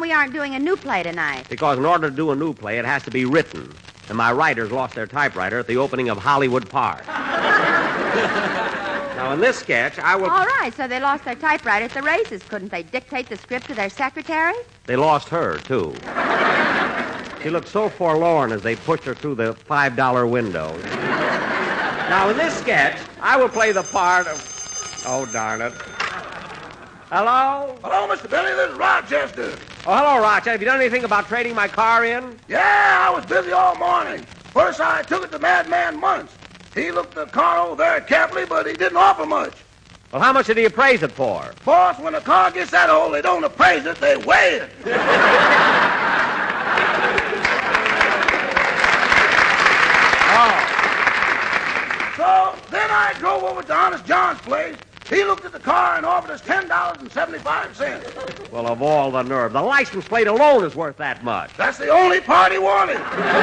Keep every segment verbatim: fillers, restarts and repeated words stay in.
we aren't doing a new play tonight? Because in order to do a new play, it has to be written. And my writers lost their typewriter at the opening of Hollywood Park. Now, in this sketch, I will... All right, so they lost their typewriter at the races. Couldn't they dictate the script to their secretary? They lost her, too. She looked so forlorn as they pushed her through the five dollar window. Now, in this sketch, I will play the part of... Oh, darn it. Hello? Hello, Mister Billy. This is Rochester. Oh, hello, Rochester. Have you done anything about trading my car in? Yeah, I was busy all morning. First, I took it to Madman Muntz. He looked the car over very carefully, but he didn't offer much. Well, how much did he appraise it for? Boss, when a car gets that old, they don't appraise it, they weigh it. Oh. So then I drove over to Honest John's place. He looked at the car and offered us ten dollars and seventy-five cents. Well, of all the nerve. The license plate alone is worth that much. That's the only part he wanted.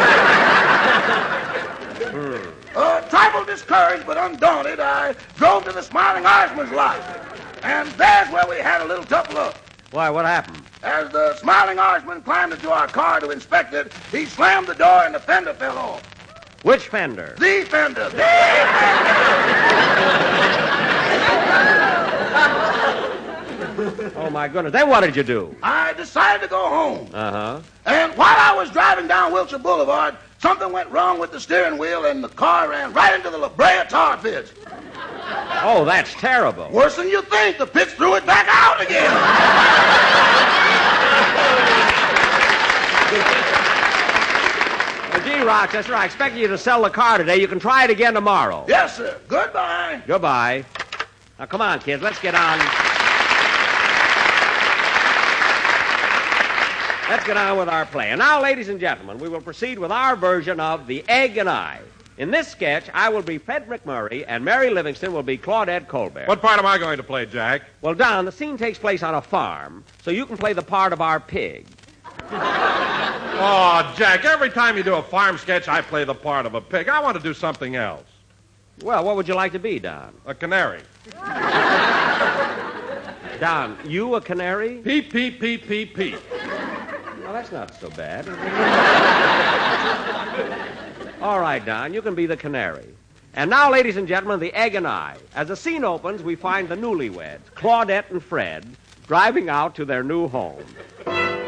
hmm. A trifle discouraged but undaunted, I drove to the Smiling Irishman's lot. And there's where we had a little tough look. Why, what happened? As the Smiling Irishman climbed into our car to inspect it, he slammed the door and the fender fell off. Which fender? The fender. The fender. Oh, my goodness. Then what did you do? I decided to go home. Uh-huh. And while I was driving down Wilshire Boulevard, something went wrong with the steering wheel, and the car ran right into the La Brea tar pits. Oh, that's terrible. Worse than you think. The pits threw it back out again. Well, gee, Rochester, I expect you to sell the car today. You can try it again tomorrow. Yes, sir. Goodbye. Goodbye. Now, come on, kids. Let's get on. Let's get on with our play. And now, ladies and gentlemen, we will proceed with our version of The Egg and I. In this sketch, I will be Frederick Murray, and Mary Livingston will be Claudette Colbert. What part am I going to play, Jack? Well, Don, the scene takes place on a farm, so you can play the part of our pig. Oh, Jack, every time you do a farm sketch, I play the part of a pig. I want to do something else. Well, what would you like to be, Don? A canary. Don, you a canary? Peep, peep, peep, peep, peep. Well, that's not so bad. All right, Don, you can be the canary. And now, ladies and gentlemen, The Egg and I. As the scene opens, we find the newlyweds, Claudette and Fred, driving out to their new home.